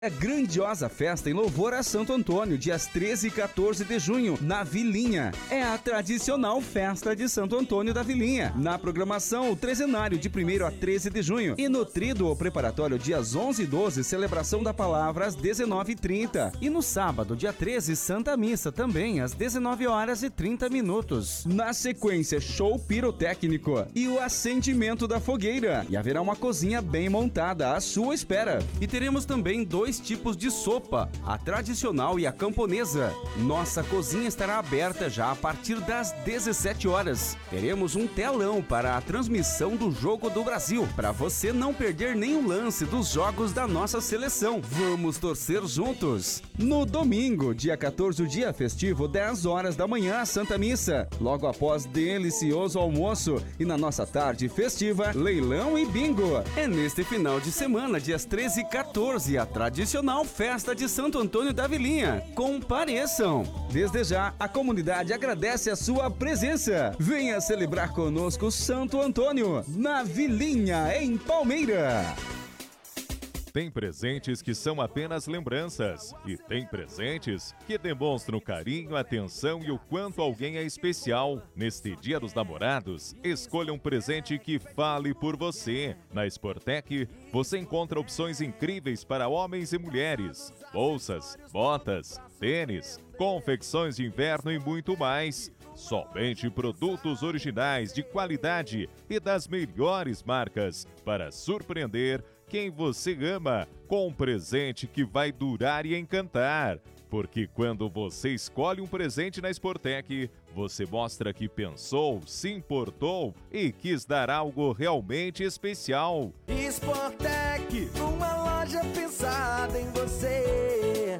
É grandiosa festa em louvor a Santo Antônio, dias 13 e 14 de junho, na Vilinha. É a tradicional festa de Santo Antônio da Vilinha. Na programação, o trezenário de 1º a 13 de junho. E no tríduo preparatório, dias 11 e 12, celebração da palavra às 19h30. E no sábado, dia 13, Santa Missa, também às 19h30. Na sequência, show pirotécnico e o acendimento da fogueira. E haverá uma cozinha bem montada à sua espera. E teremos também dois tipos de sopa, a tradicional e a camponesa. Nossa cozinha estará aberta já a partir das 17 horas. Teremos um telão para a transmissão do Jogo do Brasil, para você não perder nenhum lance dos jogos da nossa seleção. Vamos torcer juntos. No domingo, dia 14, o dia festivo, 10 horas da manhã, a Santa Missa. Logo após delicioso almoço e na nossa tarde festiva, leilão e bingo. É neste final de semana, dias 13 e 14, a tradicional festa de Santo Antônio da Vilinha. Compareçam! Desde já, a comunidade agradece a sua presença. Venha celebrar conosco Santo Antônio, na Vilinha, em Palmeira. Tem presentes que são apenas lembranças e tem presentes que demonstram carinho, atenção e o quanto alguém é especial. Neste Dia dos Namorados, escolha um presente que fale por você. Na Sportec, você encontra opções incríveis para homens e mulheres. Bolsas, botas, tênis, confecções de inverno e muito mais. Somente produtos originais de qualidade e das melhores marcas para surpreender quem você ama com um presente que vai durar e encantar. Porque quando você escolhe um presente na Sportec, você mostra que pensou, se importou e quis dar algo realmente especial. Sportec, uma loja pensada em você.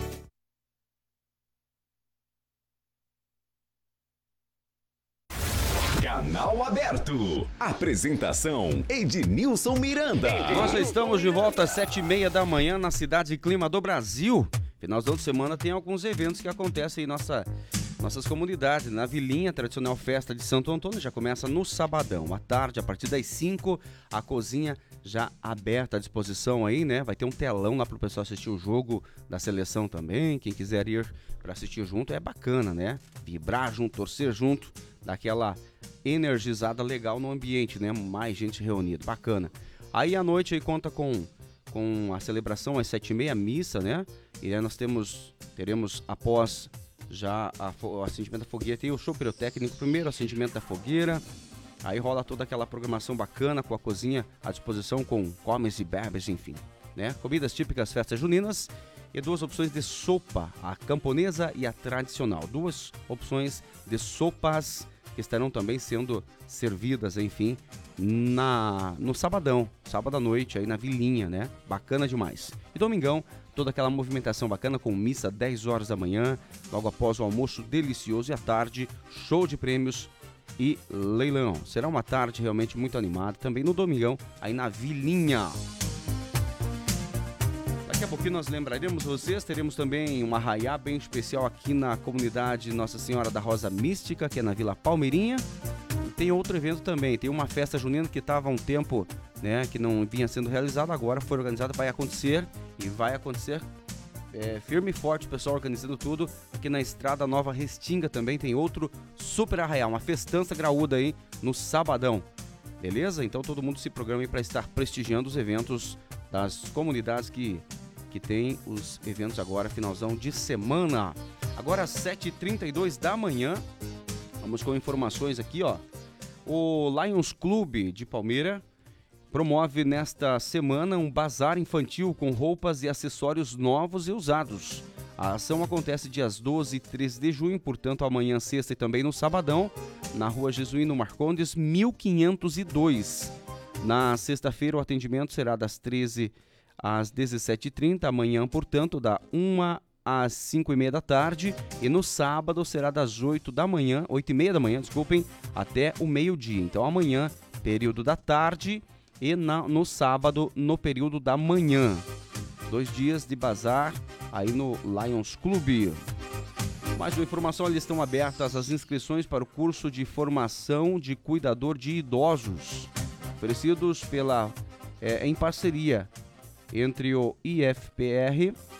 Canal Aberto. Apresentação: Ednilson Miranda. Nós já estamos de volta às 7h30 da manhã na cidade Clima do Brasil. Finalzão de semana tem alguns eventos que acontecem em nossas comunidades. Na Vilinha, tradicional festa de Santo Antônio, já começa no sabadão. À tarde, a partir das 5, a cozinha já aberta à disposição aí, né? Vai ter um telão lá pro pessoal assistir o jogo da seleção também. Quem quiser ir para assistir junto é bacana, né? Vibrar junto, torcer junto, dar aquela energizada legal no ambiente, né? Mais gente reunida, bacana. Aí à noite aí conta com a celebração às 7h30, missa, né? E aí nós teremos após já o acendimento da fogueira, tem o show pirotécnico, primeiro acendimento da fogueira, aí rola toda aquela programação bacana com a cozinha à disposição com comes e bebes, enfim, né? Comidas típicas festas juninas e duas opções de sopa, a camponesa e a tradicional. Duas opções de sopas que estarão também sendo servidas, enfim, no sabadão, sábado à noite, aí na Vilinha, né? Bacana demais. E domingão, toda aquela movimentação bacana com missa 10 horas da manhã, logo após o almoço delicioso e à tarde, show de prêmios e leilão. Será uma tarde realmente muito animada, também no domingão, aí na Vilinha. Daqui a pouquinho nós lembraremos vocês, teremos também um arraiá bem especial aqui na comunidade Nossa Senhora da Rosa Mística, que é na Vila Palmeirinha. E tem outro evento também, tem uma festa junina que estava há um tempo, né, que não vinha sendo realizada, agora foi organizada, vai acontecer firme e forte, o pessoal organizando tudo. Aqui na Estrada Nova Restinga também tem outro super arraiá, uma festança graúda aí no sabadão. Beleza? Então todo mundo se programa aí para estar prestigiando os eventos das comunidades que tem os eventos agora, finalzão de semana. Agora às 7h32 da manhã, vamos com informações aqui, ó. O Lions Clube de Palmeira promove nesta semana um bazar infantil com roupas e acessórios novos e usados. A ação acontece dias 12 e 13 de junho, portanto amanhã, sexta e também no sabadão, na Rua Jesuíno Marcondes, 1502. Na sexta-feira o atendimento será das 13 às 17h30, amanhã, portanto, da 1 às 5h30 da tarde, e no sábado será das 8h30 da manhã, até o meio-dia. Então amanhã, período da tarde, e no sábado, no período da manhã. 2 dias de bazar aí no Lions Clube. Mais uma informação, ali estão abertas as inscrições para o curso de formação de cuidador de idosos, oferecidos em parceria entre o IFPR